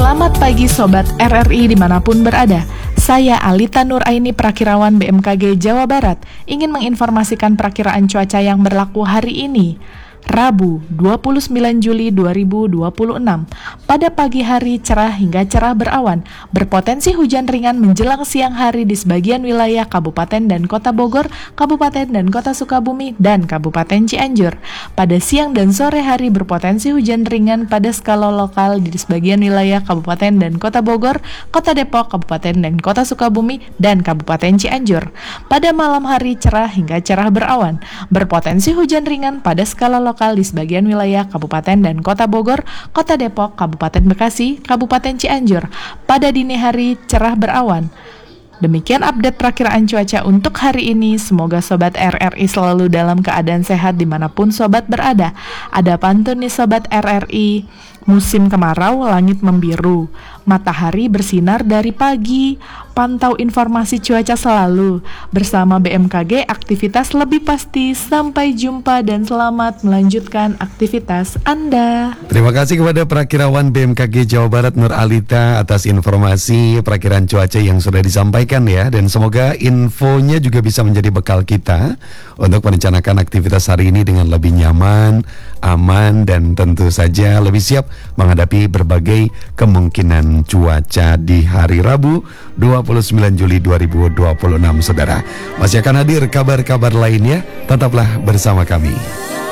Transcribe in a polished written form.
Selamat pagi Sobat RRI dimanapun berada. Saya Alita Nuraini, Prakirawan BMKG Jawa Barat, ingin menginformasikan perakiraan cuaca yang berlaku hari ini, Rabu 29 Juli 2026. Pada pagi hari cerah hingga cerah berawan, berpotensi hujan ringan menjelang siang hari di sebagian wilayah Kabupaten dan Kota Bogor, Kabupaten dan Kota Sukabumi, dan Kabupaten Cianjur. Pada siang dan sore hari berpotensi hujan ringan pada skala lokal di sebagian wilayah Kabupaten dan Kota Bogor, Kota Depok, Kabupaten dan Kota Sukabumi, dan Kabupaten Cianjur. Pada malam hari cerah hingga cerah berawan, berpotensi hujan ringan pada skala lokal di sebagian wilayah Kabupaten dan Kota Bogor, Kota Depok, Kabupaten Bekasi, Kabupaten Cianjur. Pada dini hari cerah berawan. Demikian update perakiraan cuaca untuk hari ini. Semoga Sobat RRI selalu dalam keadaan sehat dimanapun Sobat berada. Ada pantun nih Sobat RRI. Musim kemarau, langit membiru, matahari bersinar dari pagi. Pantau informasi cuaca selalu. Bersama BMKG, aktivitas lebih pasti. Sampai jumpa dan selamat melanjutkan aktivitas Anda. Terima kasih kepada Prakirawan BMKG Jawa Barat Nur Alita atas informasi perakiraan cuaca yang sudah disampaikan ya. Dan semoga infonya juga bisa menjadi bekal kita untuk merencanakan aktivitas hari ini dengan lebih nyaman, aman, dan tentu saja lebih siap menghadapi berbagai kemungkinan cuaca di hari Rabu 29 Juli 2026, saudara. Masih akan hadir kabar-kabar lainnya, tetaplah bersama kami.